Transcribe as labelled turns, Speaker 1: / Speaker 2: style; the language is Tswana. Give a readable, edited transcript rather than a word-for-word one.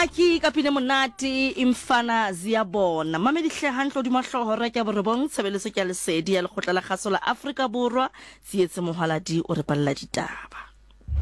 Speaker 1: Maki kapine monate imfana ziyabona mamedihle hantlo di mahlohora ke borebong tshebeleso ke lesedi ya lekgotla la kgaso la Afrika Borwa tsietse mohaladi o re palla ditaba.